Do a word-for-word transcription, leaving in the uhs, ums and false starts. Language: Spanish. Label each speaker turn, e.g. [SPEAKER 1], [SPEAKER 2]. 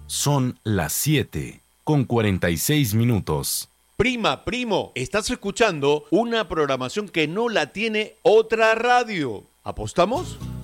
[SPEAKER 1] Son las siete con cuarenta y seis minutos.
[SPEAKER 2] Prima, primo, estás escuchando una programación que no la tiene otra radio. ¿Apostamos?